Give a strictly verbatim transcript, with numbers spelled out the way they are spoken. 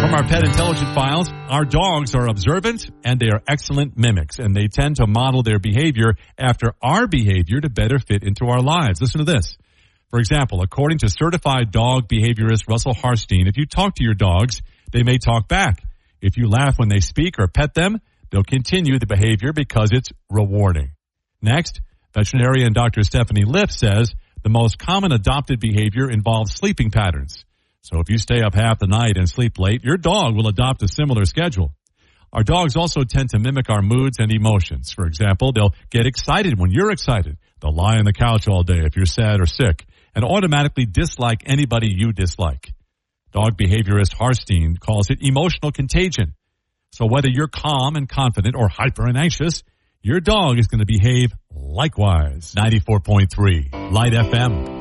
From our Pet Intelligent Files, our dogs are observant and they are excellent mimics, and they tend to model their behavior after our behavior to better fit into our lives. Listen to this. For example, according to certified dog behaviorist Russell Harstein, if you talk to your dogs, they may talk back. If you laugh when they speak or pet them, they'll continue the behavior because it's rewarding. Next, veterinarian Doctor Stephanie Liff says the most common adopted behavior involves sleeping patterns. So if you stay up half the night and sleep late, your dog will adopt a similar schedule. Our dogs also tend to mimic our moods and emotions. For example, they'll get excited when you're excited. They'll lie on the couch all day if you're sad or sick, and automatically dislike anybody you dislike. Dog behaviorist Harstein calls it emotional contagion. So whether you're calm and confident or hyper and anxious, your dog is going to behave likewise. ninety-four point three Light F M.